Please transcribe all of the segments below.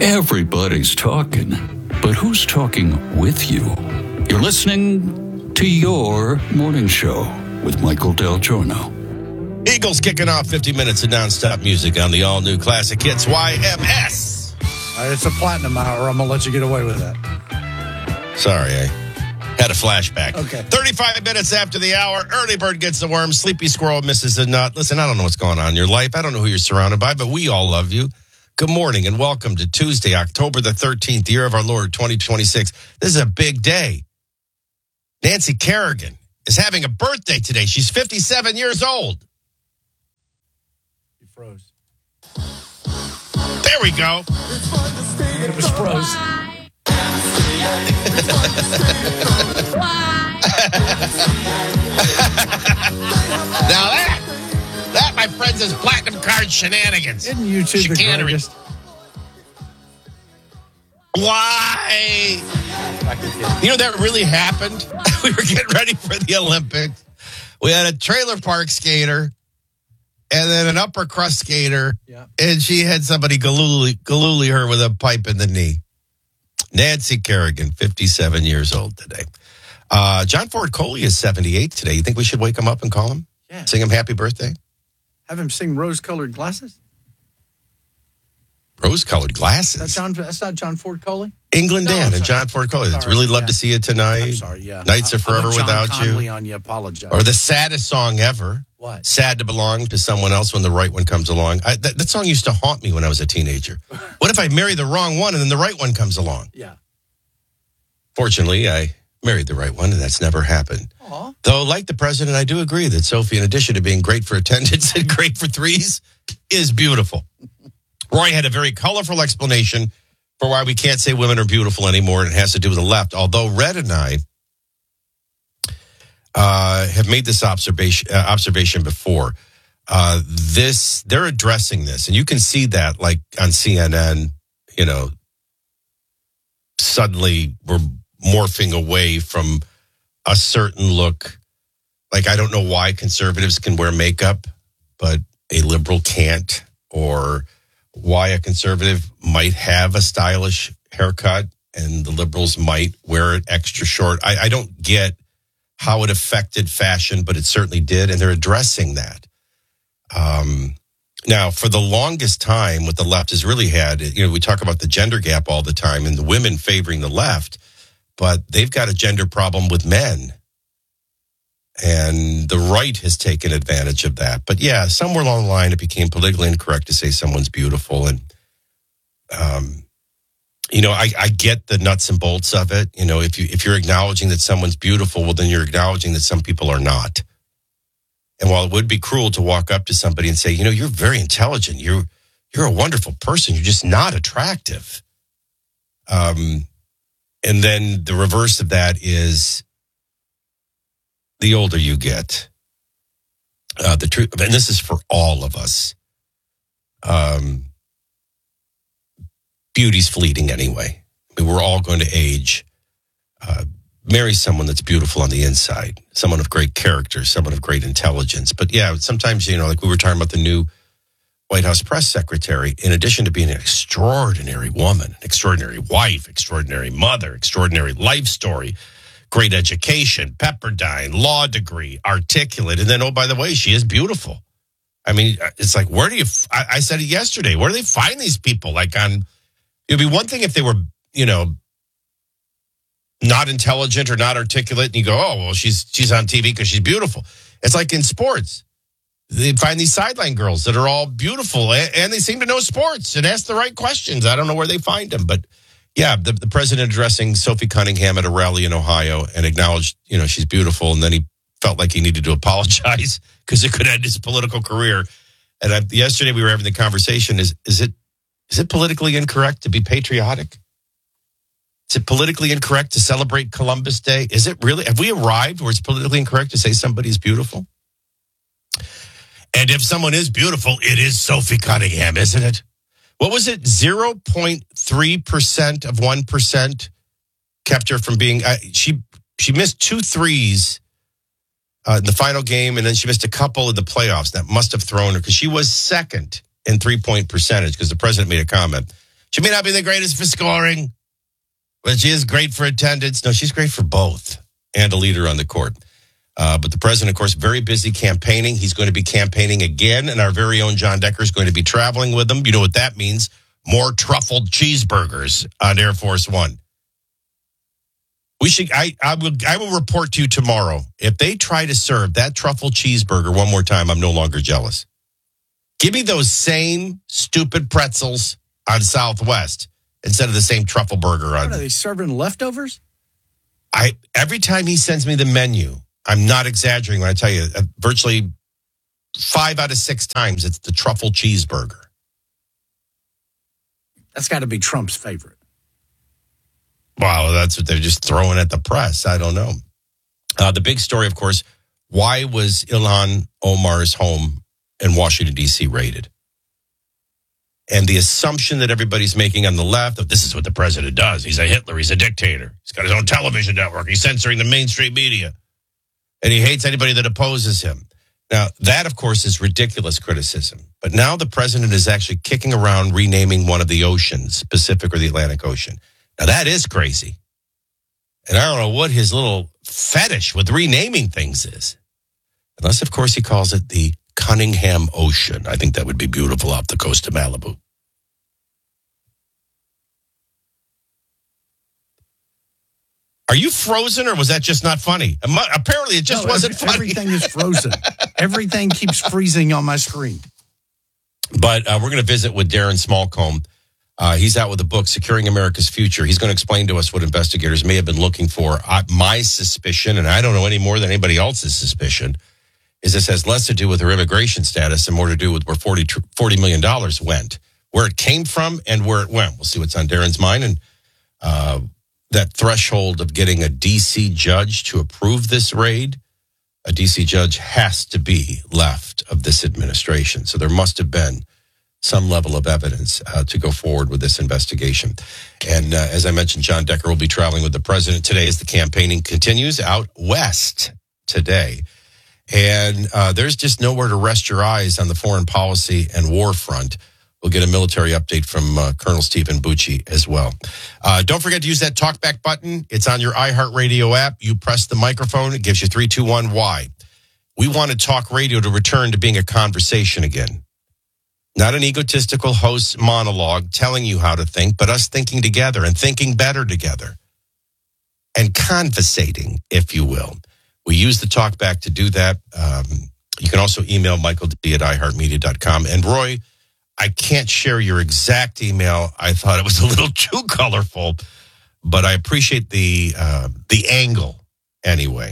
Everybody's talking, but who's talking with you? You're listening to Your Morning Show with Michael Del Giorno. Eagles kicking off 50 minutes of nonstop music on the all-new classic hits YMS. It's a platinum hour. I'm going to let you get away with that. Sorry, I had a flashback. Okay. 35 minutes after the hour, early bird gets the worm, sleepy squirrel misses the nut. Listen, I don't know what's going on in your life. I don't know who you're surrounded by, but we all love you. Good morning and welcome to Tuesday, October the 13th, year of our Lord, 2026. This is a big day. Nancy Kerrigan is having a birthday today. She's 57 years old. You froze. There we go. It was froze. Now that, my friends, is platinum card shenanigans. Isn't YouTube the Chicanery. greatest? Why? You know, that really happened. We were getting ready for the Olympics. We had a trailer park skater and then an upper crust skater. Yeah. And she had somebody galooly her with a pipe in the knee. Nancy Kerrigan, 57 years old today. John Ford Coley is 78 today. You think we should wake him up and call him? Yeah. Sing him happy birthday? Have him sing Rose-Colored Glasses? Rose-colored glasses. That's not John Ford Coley? England Dan and John Ford Coley. It's really love to see you tonight. I'm sorry, yeah. Nights are forever without Connolly you. on you. Apologize. Or the saddest song ever. What? Sad to belong to someone else when the right one comes along. That song used to haunt me when I was a teenager. What if I marry the wrong one and then the right one comes along? Yeah. Fortunately, I married the right one, and that's never happened. Aw. Though, like the president, I do agree that Sophie, in addition to being great for attendance and great for threes, is beautiful. Roy had a very colorful explanation for why we can't say women are beautiful anymore, and it has to do with the left. Although Red and I have made this observation before. They're addressing this, and you can see that, like on CNN. You know, suddenly we're morphing away from a certain look. Like, I don't know why conservatives can wear makeup, but a liberal can't, or why a conservative might have a stylish haircut and the liberals might wear it extra short. I don't get how it affected fashion, but it certainly did, and they're addressing that. Now, for the longest time, what the left has really had, you know, we talk about the gender gap all the time and the women favoring the left, but they've got a gender problem with men. And the right has taken advantage of that. But yeah, somewhere along the line, it became politically incorrect to say someone's beautiful. And, you know, I get the nuts and bolts of it. You know, if you're acknowledging that someone's beautiful, well, then you're acknowledging that some people are not. And while it would be cruel to walk up to somebody and say, you know, you're very intelligent, you're a wonderful person, you're just not attractive. And then the reverse of that is, the older you get, the truth, and this is for all of us, beauty's fleeting anyway. I mean, we're all going to age. Marry someone that's beautiful on the inside, someone of great character, someone of great intelligence. But yeah, sometimes, you know, like we were talking about the new White House press secretary, in addition to being an extraordinary woman, an extraordinary wife, extraordinary mother, extraordinary life story, great education, Pepperdine, law degree, articulate. And then, oh, by the way, she is beautiful. I mean, it's like, where do you, I said it yesterday, where do they find these people? Like it'd be one thing if they were, you know, not intelligent or not articulate, and you go, oh, well, she's on TV because she's beautiful. It's like in sports. They find these sideline girls that are all beautiful, and they seem to know sports and ask the right questions. I don't know where they find them, but yeah, the president addressing Sophie Cunningham at a rally in Ohio and acknowledged, you know, she's beautiful, and then he felt like he needed to apologize because it could end his political career. And yesterday we were having the conversation: is it politically incorrect to be patriotic? Is it politically incorrect to celebrate Columbus Day? Is it really? Have we arrived where it's politically incorrect to say somebody's beautiful? And if someone is beautiful, it is Sophie Cunningham, isn't it? What was it? 0.3% of 1% kept her from being. She missed 2 threes in the final game, and then she missed a couple in the playoffs. That must have thrown her because she was second in 3-point percentage because the president made a comment. She may not be the greatest for scoring, but she is great for attendance. No, she's great for both and a leader on the court. But the president, of course, very busy campaigning. He's going to be campaigning again, and our very own John Decker is going to be traveling with him. You know what that means. More truffled cheeseburgers on Air Force One. I will report to you tomorrow. If they try to serve that truffle cheeseburger one more time, I'm no longer jealous. Give me those same stupid pretzels on Southwest instead of the same truffle burger on. What, are they serving leftovers? Every time he sends me the menu, I'm not exaggerating when I tell you, virtually 5 out of 6 times it's the truffle cheeseburger. That's got to be Trump's favorite. Wow, that's what they're just throwing at the press. I don't know. The big story, of course, why was Ilhan Omar's home in Washington, D.C. raided? And the assumption that everybody's making on the left that this is what the president does. He's a Hitler. He's a dictator. He's got his own television network. He's censoring the mainstream media. And he hates anybody that opposes him. Now, that, of course, is ridiculous criticism. But now the president is actually kicking around renaming one of the oceans, Pacific or the Atlantic Ocean. Now, that is crazy. And I don't know what his little fetish with renaming things is. Unless, of course, he calls it the Cunningham Ocean. I think that would be beautiful off the coast of Malibu. Are you frozen, or was that just not funny? Apparently, it just wasn't funny. Everything is frozen. Everything keeps freezing on my screen. But we're going to visit with Darren Smallcomb. He's out with a book, Securing America's Future. He's going to explain to us what investigators may have been looking for. My suspicion, and I don't know any more than anybody else's suspicion, is this has less to do with her immigration status and more to do with where $40 million went, where it came from and where it went. We'll see what's on Darren's mind. And that threshold of getting a D.C. judge to approve this raid, a D.C. judge has to be left of this administration. So there must have been some level of evidence to go forward with this investigation. And as I mentioned, John Decker will be traveling with the president today as the campaigning continues out west today. And there's just nowhere to rest your eyes on the foreign policy and war front. We'll get a military update from Colonel Stephen Bucci as well. Don't forget to use that talkback button. It's on your iHeartRadio app. You press the microphone. It gives you 3, 2, 1, Y. We wanted talk radio to return to being a conversation again. Not an egotistical host's monologue telling you how to think, but us thinking together and thinking better together. And conversating, if you will. We use the talkback to do that. You can also email Michael D at iHeartMedia.com. And Roy, I can't share your exact email. I thought it was a little too colorful, but I appreciate the angle anyway.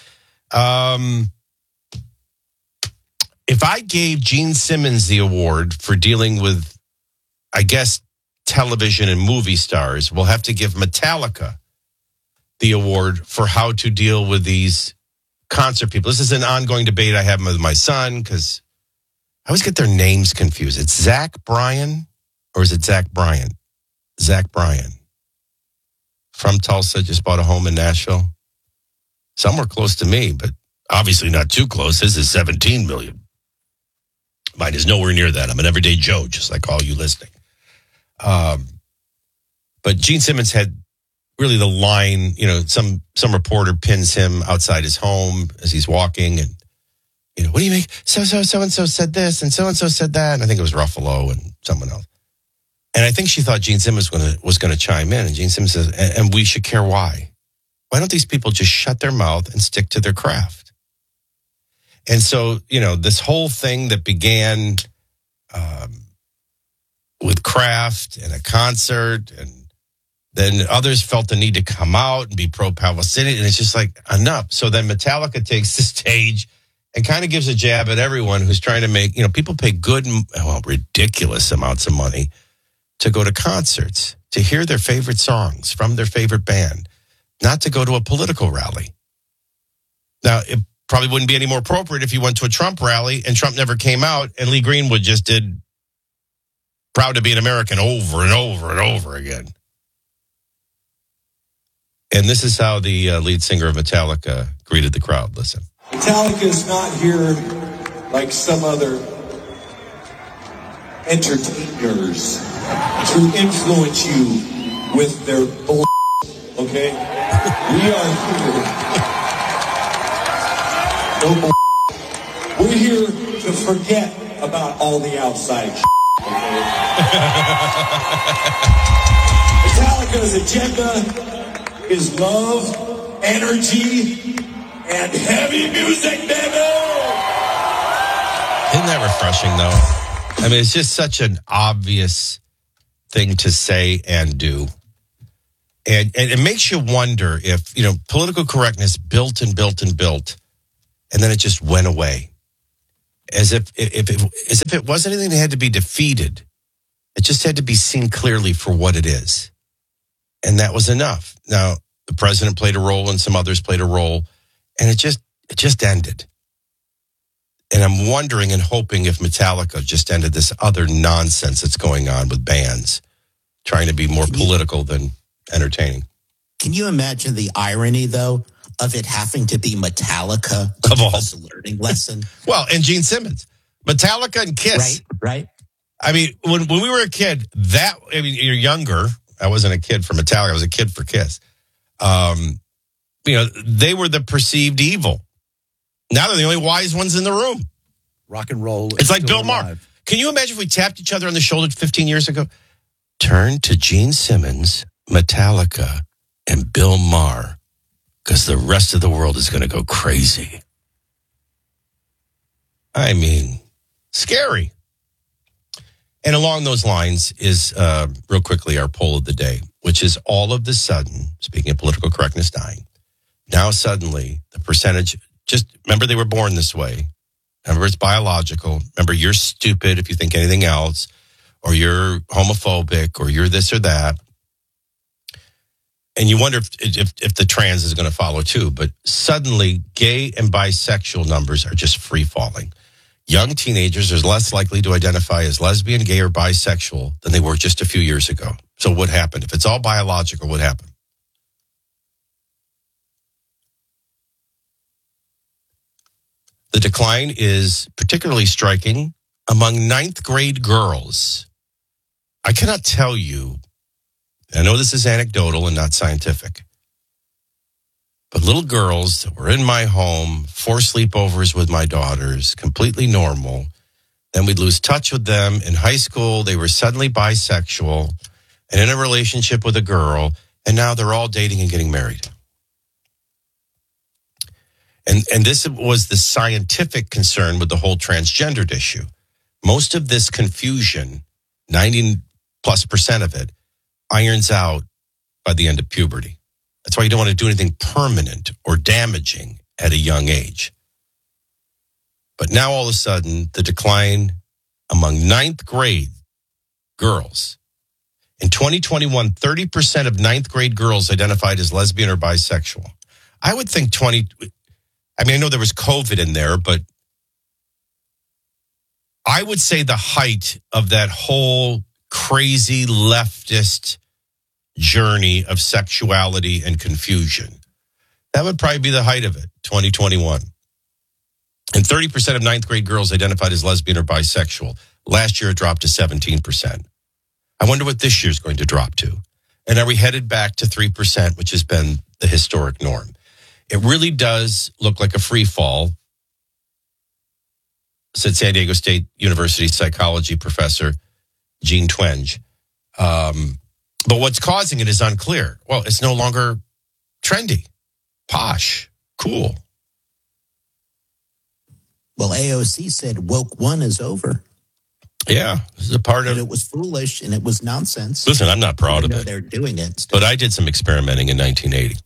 If I gave Gene Simmons the award for dealing with, I guess, television and movie stars, we'll have to give Metallica the award for how to deal with these concert people. This is an ongoing debate I have with my son because I always get their names confused. It's Zach Bryan, or is it Zach Bryan? Zach Bryan. From Tulsa, just bought a home in Nashville. Somewhere close to me, but obviously not too close. His is 17 million. Mine is nowhere near that. I'm an everyday Joe, just like all you listening. But Gene Simmons had really the line, some reporter pins him outside his home as he's walking and, what do you make? So-and-so said this and so-and-so said that. And I think it was Ruffalo and someone else. And I think she thought Gene Simmons was going to chime in. And Gene Simmons says, and we should care why. Why don't these people just shut their mouth and stick to their craft? And so, this whole thing that began with Kraft and a concert, and then others felt the need to come out and be pro-Palestinian. And it's just like, enough. So then Metallica takes the stage and kind of gives a jab at everyone who's trying to make, people pay ridiculous amounts of money to go to concerts, to hear their favorite songs from their favorite band, not to go to a political rally. Now, it probably wouldn't be any more appropriate if you went to a Trump rally and Trump never came out and Lee Greenwood just did Proud to Be an American over and over and over again. And this is how the lead singer of Metallica greeted the crowd. Listen. Metallica is not here like some other entertainers to influence you with their bull. Okay? We are here. No bull. We're here to forget about all the outside. Okay? Metallica's agenda is love, energy, and heavy music, baby! Isn't that refreshing, though? I mean, it's just such an obvious thing to say and do. And it makes you wonder if, political correctness built and built and built, and then it just went away. As if it wasn't anything that had to be defeated. It just had to be seen clearly for what it is. And that was enough. Now, the president played a role and some others played a role, and it just ended. And I'm wondering and hoping if Metallica just ended this other nonsense that's going on with bands trying to be more political than entertaining. Can you imagine the irony, though, of it having to be Metallica of all a learning lesson? Well, and Gene Simmons. Metallica and Kiss. Right. I mean, when we were a kid, you're younger. I wasn't a kid for Metallica. I was a kid for Kiss. They were the perceived evil. Now they're the only wise ones in the room. Rock and roll. It's like Bill Maher. Can you imagine if we tapped each other on the shoulder 15 years ago? Turn to Gene Simmons, Metallica, and Bill Maher, because the rest of the world is going to go crazy. I mean, scary. And along those lines is, real quickly, our poll of the day, which is all of the sudden, speaking of political correctness dying, now suddenly the percentage, just remember they were born this way. Remember it's biological. Remember you're stupid if you think anything else, or you're homophobic, or you're this or that. And you wonder if the trans is going to follow too. But suddenly gay and bisexual numbers are just free falling. Young teenagers are less likely to identify as lesbian, gay, or bisexual than they were just a few years ago. So what happened? If it's all biological, what happened? The decline is particularly striking among ninth grade girls. I cannot tell you, I know this is anecdotal and not scientific, but little girls that were in my home, 4 sleepovers with my daughters, completely normal. Then we'd lose touch with them. In high school, they were suddenly bisexual and in a relationship with a girl, and now they're all dating and getting married. And this was the scientific concern with the whole transgendered issue. Most of this confusion, 90+% of it, irons out by the end of puberty. That's why you don't want to do anything permanent or damaging at a young age. But now all of a sudden, the decline among ninth grade girls. In 2021, 30% of ninth grade girls identified as lesbian or bisexual. I would think I know there was COVID in there, but I would say the height of that whole crazy leftist journey of sexuality and confusion, that would probably be the height of it, 2021. And 30% of ninth grade girls identified as lesbian or bisexual. Last year, it dropped to 17%. I wonder what this year's going to drop to. And are we headed back to 3%, which has been the historic norm? It really does look like a free fall, said San Diego State University psychology professor Jean Twenge. But what's causing it is unclear. Well, it's no longer trendy, posh, cool. Well, AOC said woke one is over. Yeah, this is a part of it. It was foolish and it was nonsense. Listen, I'm not proud of it. They're doing it still. But I did some experimenting in 1980.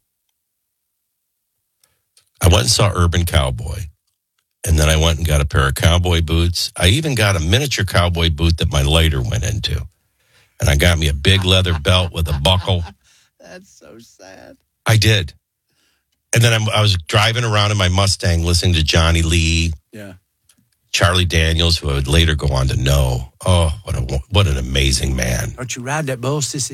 I went and saw Urban Cowboy. And then I went and got a pair of cowboy boots. I even got a miniature cowboy boot that my lighter went into. And I got me a big leather belt with a buckle. That's so sad. I did. And then I was driving around in my Mustang listening to Johnny Lee. Yeah. Charlie Daniels, who I would later go on to know. Oh, what an amazing man. Don't you ride that bull, sissy?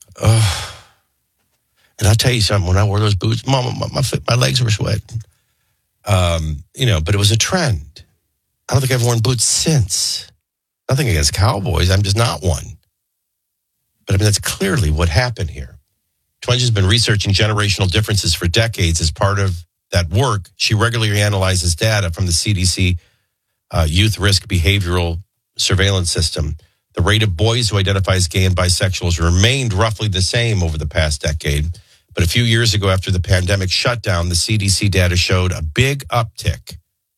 And I'll tell you something, when I wore those boots, Mama, my legs were sweating. But it was a trend. I don't think I've worn boots since. Nothing against cowboys. I'm just not one. But I mean, that's clearly what happened here. Twenge has been researching generational differences for decades. As part of that work, she regularly analyzes data from the CDC Youth Risk Behavioral Surveillance System. The rate of boys who identify as gay and bisexual has remained roughly the same over the past decade. But a few years ago, after the pandemic shutdown, the CDC data showed a big uptick.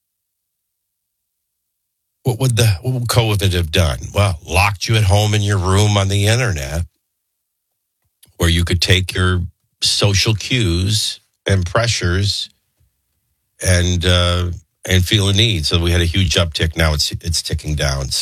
What would COVID have done? Well, locked you at home in your room on the internet, where you could take your social cues and pressures and feel a need. So we had a huge uptick. Now it's ticking down.